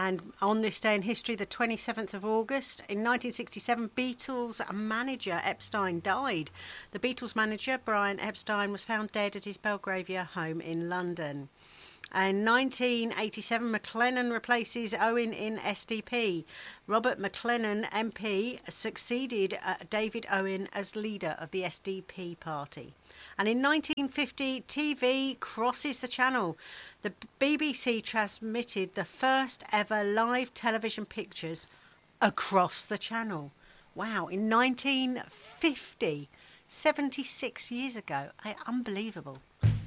And on this day in history, the 27th of August, in 1967, Beatles manager Epstein died. The Beatles manager, Brian Epstein, was found dead at his Belgravia home in London. In 1987, McLennan replaces Owen in SDP. Robert McLennan, MP, succeeded David Owen as leader of the SDP party. And in 1950, TV crosses the channel. The BBC transmitted the first ever live television pictures across the channel. Wow, in 1950, 76 years ago. Unbelievable.